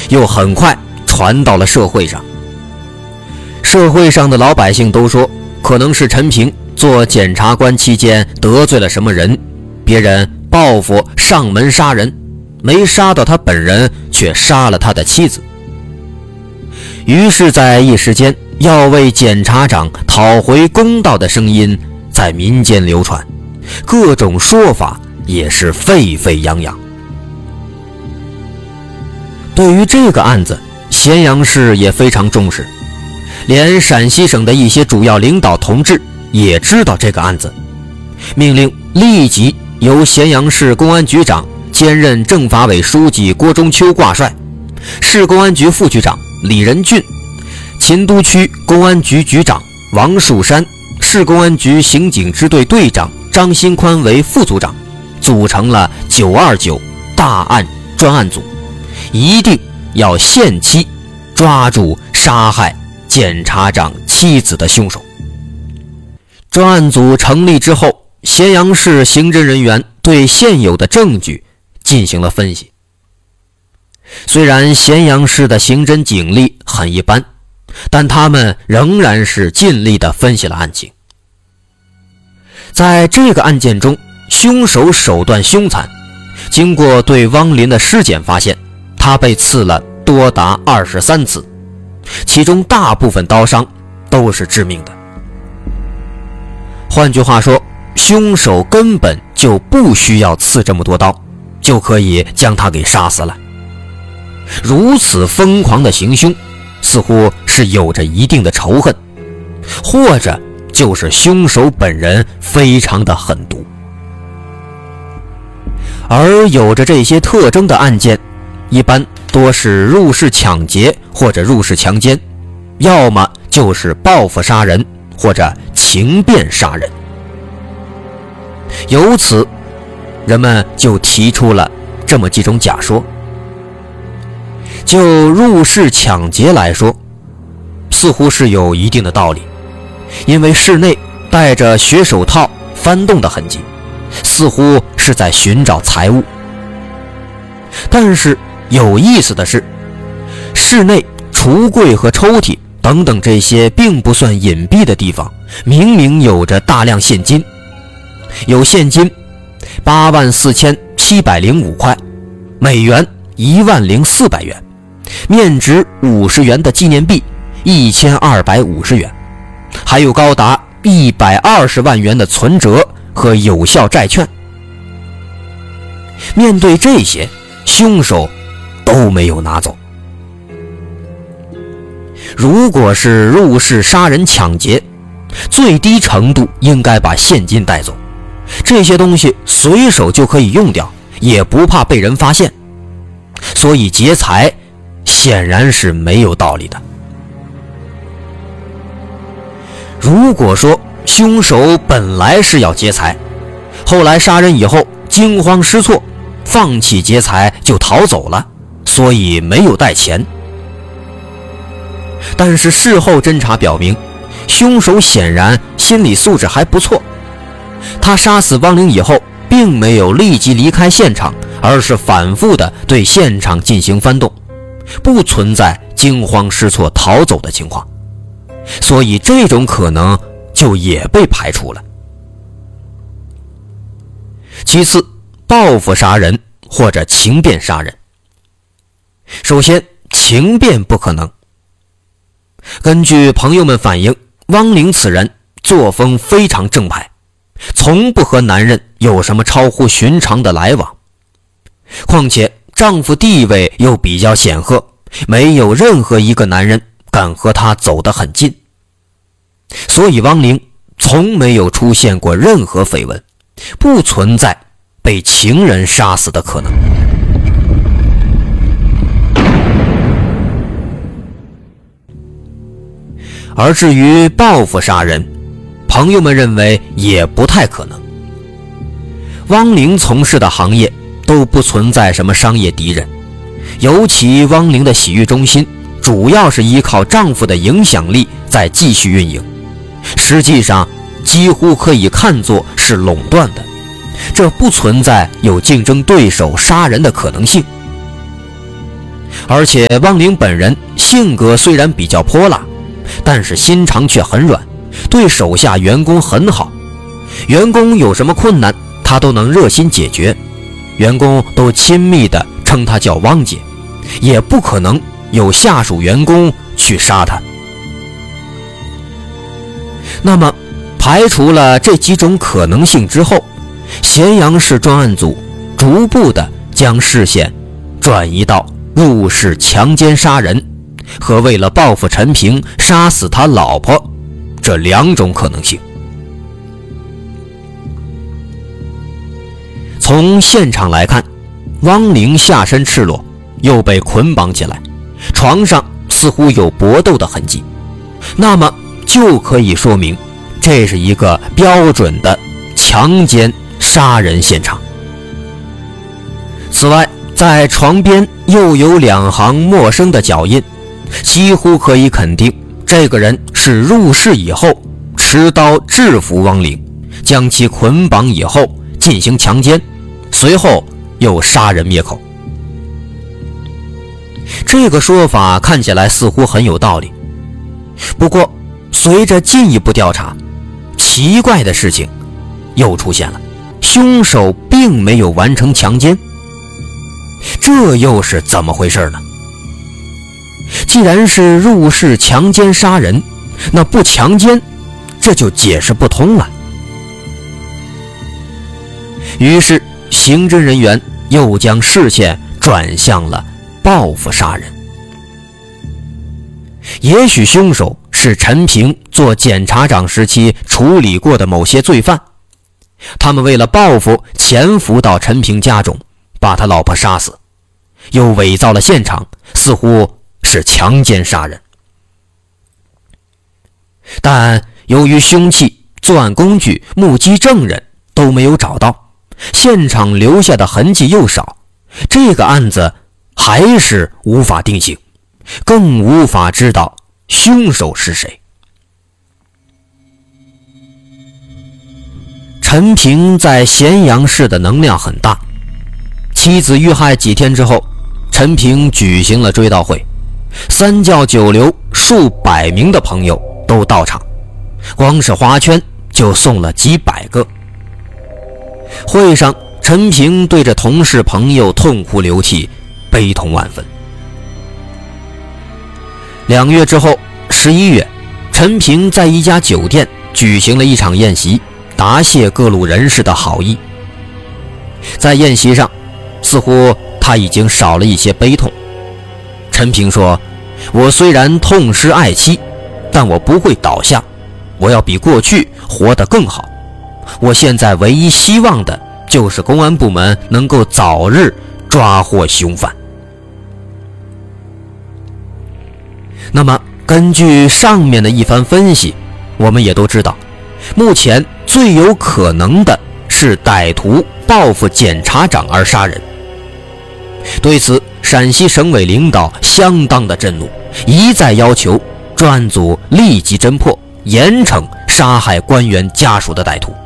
又很快传到了社会上。社会上的老百姓都说，可能是陈平做检察官期间得罪了什么人，别人报复上门杀人，没杀到他本人，却杀了他的妻子。于是在一时间，要为检察长讨回公道的声音在民间流传，各种说法也是沸沸扬扬。对于这个案子，咸阳市也非常重视，连陕西省的一些主要领导同志也知道这个案子，命令立即由咸阳市公安局长兼任政法委书记郭中秋挂帅，市公安局副局长李仁俊，秦都区公安局局长王树山，市公安局刑警支队队长张新宽为副组长，组成了929大案专案组，一定要限期抓住杀害检察长妻子的凶手。专案组成立之后，咸阳市刑侦人员对现有的证据进行了分析。虽然咸阳市的刑侦警力很一般，但他们仍然是尽力地分析了案情。在这个案件中，凶手手段凶残，经过对汪林的尸检发现，他被刺了多达23次，其中大部分刀伤都是致命的。换句话说，凶手根本就不需要刺这么多刀，就可以将他给杀死了。如此疯狂的行凶，似乎是有着一定的仇恨，或者就是凶手本人非常的狠毒。而有着这些特征的案件，一般多是入室抢劫或者入室强奸，要么就是报复杀人或者情变杀人。由此，人们就提出了这么几种假说。就入室抢劫来说，似乎是有一定的道理，因为室内戴着血手套翻动的痕迹，似乎是在寻找财物。但是有意思的是，室内橱柜和抽屉等等这些并不算隐蔽的地方，明明有着大量现金，有现金84705块，美元10400元，面值50元的纪念币1250元，还有高达120万元的存折和有效债券。面对这些，凶手都没有拿走。如果是入室杀人抢劫，最低程度应该把现金带走，这些东西随手就可以用掉，也不怕被人发现，所以劫财显然是没有道理的。如果说凶手本来是要劫财，后来杀人以后惊慌失措，放弃劫财就逃走了，所以没有带钱。但是事后侦查表明，凶手显然心理素质还不错，他杀死汪玲以后并没有立即离开现场，而是反复的对现场进行翻动，不存在惊慌失措逃走的情况，所以这种可能就也被排除了。其次，报复杀人或者情变杀人。首先，情变不可能。根据朋友们反映，汪玲此人作风非常正派，从不和男人有什么超乎寻常的来往，况且丈夫地位又比较显赫，没有任何一个男人敢和她走得很近，所以汪玲从没有出现过任何绯闻，不存在被情人杀死的可能。而至于报复杀人，朋友们认为也不太可能。汪玲从事的行业都不存在什么商业敌人，尤其汪玲的洗浴中心主要是依靠丈夫的影响力在继续运营，实际上几乎可以看作是垄断的，这不存在有竞争对手杀人的可能性。 而且汪玲本人性格虽然比较泼辣，但是心肠却很软，对手下员工很好，员工有什么困难他都能热心解决，员工都亲密地称他叫汪姐，也不可能有下属员工去杀他。那么排除了这几种可能性之后，咸阳市专案组逐步地将视线转移到入室强奸杀人和为了报复陈平杀死他老婆这两种可能性。从现场来看，汪玲下身赤裸，又被捆绑起来，床上似乎有搏斗的痕迹，那么就可以说明这是一个标准的强奸杀人现场。此外，在床边又有2行陌生的脚印，几乎可以肯定这个人是入室以后持刀制服汪玲，将其捆绑以后进行强奸，随后又杀人灭口。这个说法看起来似乎很有道理，不过随着进一步调查，奇怪的事情又出现了，凶手并没有完成强奸，这又是怎么回事呢？既然是入室强奸杀人，那不强奸这就解释不通了。于是刑侦人员又将视线转向了报复杀人。也许凶手是陈平做检察长时期处理过的某些罪犯，他们为了报复潜伏到陈平家中，把他老婆杀死，又伪造了现场，似乎是强奸杀人。但由于凶器、作案工具、目击证人都没有找到，现场留下的痕迹又少，这个案子还是无法定性，更无法知道凶手是谁。陈平在咸阳市的能量很大，妻子遇害几天之后，陈平举行了追悼会，三教九流数百名的朋友都到场，光是花圈就送了几百个。会上，陈平对着同事朋友痛哭流涕，悲痛万分。2月之后，11月，陈平在一家酒店举行了一场宴席，答谢各路人士的好意。在宴席上，似乎他已经少了一些悲痛。陈平说：“我虽然痛失爱妻，但我不会倒下，我要比过去活得更好。我现在唯一希望的就是公安部门能够早日抓获凶犯。”那么根据上面的一番分析，我们也都知道，目前最有可能的是歹徒报复检察长而杀人。对此，陕西省委领导相当的震怒，一再要求专案组立即侦破，严惩杀害官员家属的歹徒。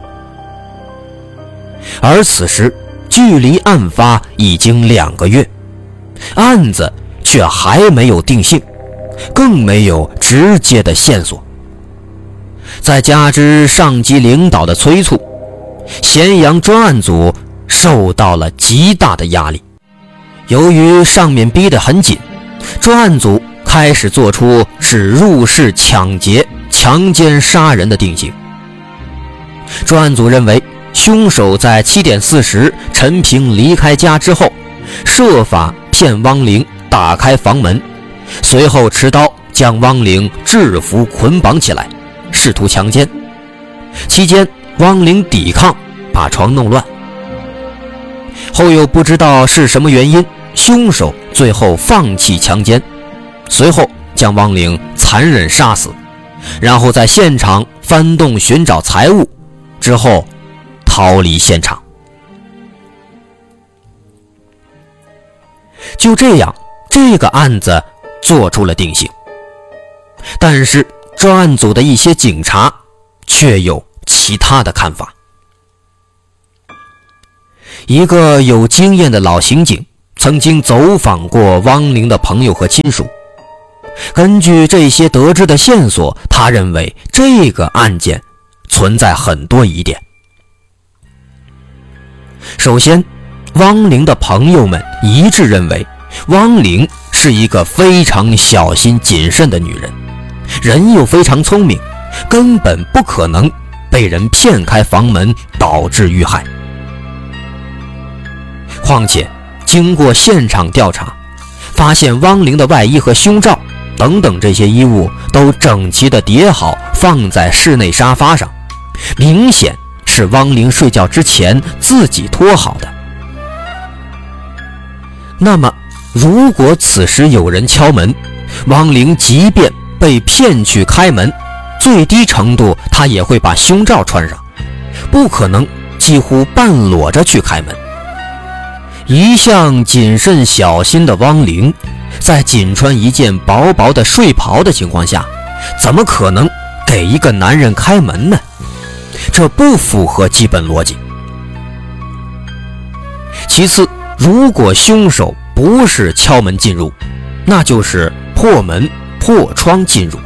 而此时距离案发已经2个月，案子却还没有定性，更没有直接的线索。再加之上级领导的催促，咸阳专案组受到了极大的压力。由于上面逼得很紧，专案组开始做出是入室抢劫、强奸杀人的定性。专案组认为，凶手在7点40陈平离开家之后，设法骗汪玲打开房门，随后持刀将汪玲制服捆绑起来，试图强奸。期间汪玲抵抗，把床弄乱。后又不知道是什么原因，凶手最后放弃强奸，随后将汪玲残忍杀死，然后在现场翻动寻找财物，之后逃离现场。就这样，这个案子做出了定性。但是专案组的一些警察却有其他的看法。一个有经验的老刑警曾经走访过汪玲的朋友和亲属。根据这些得知的线索，他认为这个案件存在很多疑点。首先，汪玲的朋友们一致认为汪玲是一个非常小心谨慎的女人，人又非常聪明，根本不可能被人骗开房门导致遇害。况且经过现场调查，发现汪玲的外衣和胸罩等等这些衣物都整齐地叠好放在室内沙发上，明显是汪玲睡觉之前自己脱好的。那么如果此时有人敲门，汪玲即便被骗去开门，最低程度她也会把胸罩穿上，不可能几乎半裸着去开门。一向谨慎小心的汪玲，在仅穿一件薄薄的睡袍的情况下，怎么可能给一个男人开门呢？这不符合基本逻辑。其次，如果凶手不是敲门进入，那就是破门破窗进入。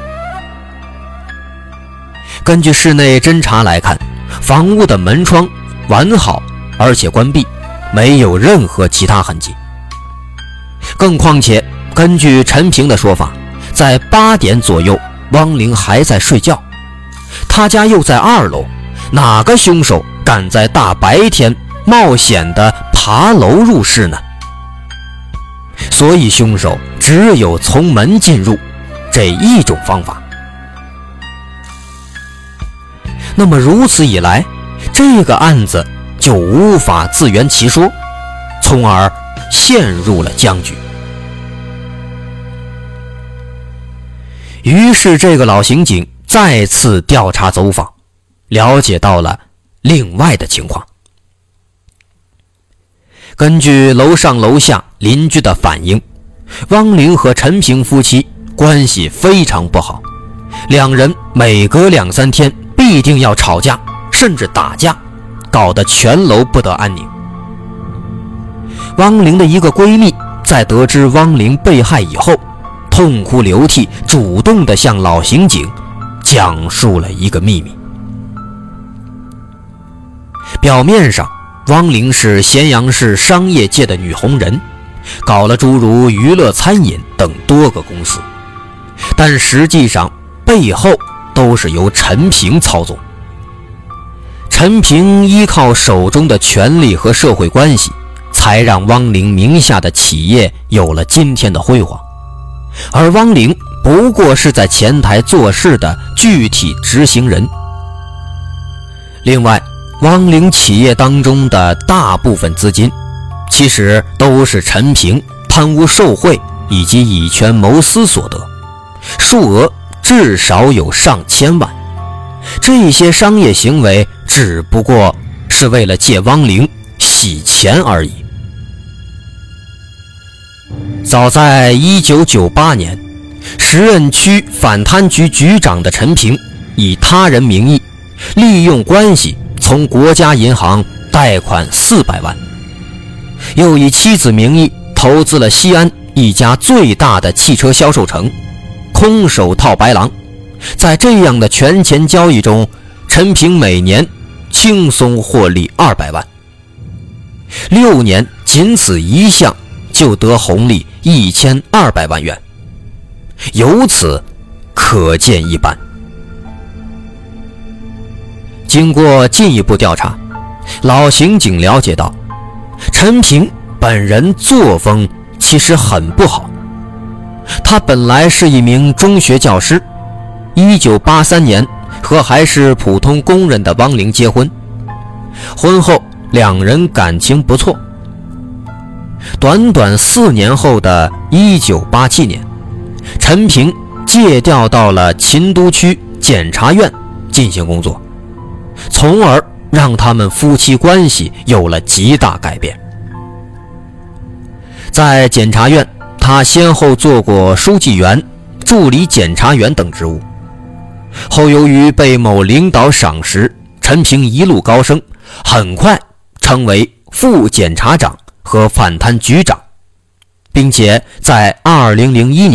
根据室内侦查来看，房屋的门窗完好而且关闭，没有任何其他痕迹。更况且根据陈平的说法，在8点左右汪玲还在睡觉，他家又在2楼，哪个凶手敢在大白天冒险地爬楼入室呢？所以凶手只有从门进入这一种方法。那么如此一来，这个案子就无法自圆其说，从而陷入了僵局。于是这个老刑警再次调查走访，了解到了另外的情况。根据楼上楼下邻居的反映，汪玲和陈平夫妻关系非常不好，两人每隔2-3天必定要吵架，甚至打架，搞得全楼不得安宁。汪玲的一个闺蜜在得知汪玲被害以后，痛哭流涕，主动地向老刑警讲述了一个秘密。表面上汪玲是咸阳市商业界的女红人，搞了诸如娱乐餐饮等多个公司，但实际上背后都是由陈平操纵。陈平依靠手中的权力和社会关系，才让汪玲名下的企业有了今天的辉煌，而汪玲不过是在前台做事的具体执行人。另外，汪玲企业当中的大部分资金其实都是陈平贪污受贿以及以权谋私所得，数额至少有上千万。这些商业行为只不过是为了借汪玲洗钱而已。早在1998年，时任区反贪局局长的陈平以他人名义利用关系从国家银行贷款400万，又以妻子名义投资了西安一家最大的汽车销售城，空手套白狼。在这样的权钱交易中，陈平每年轻松获利200万，6年仅此一项就得红利1200万元，由此可见一斑。经过进一步调查，老刑警了解到，陈平本人作风其实很不好。他本来是一名中学教师，1983年和还是普通工人的汪玲结婚，婚后两人感情不错。短短4年后的1987年，陈平借调到了秦都区检察院进行工作，从而让他们夫妻关系有了极大改变。在检察院，他先后做过书记员、助理检察员等职务，后由于被某领导赏识，陈平一路高升，很快成为副检察长和反贪局长， 并且在2001年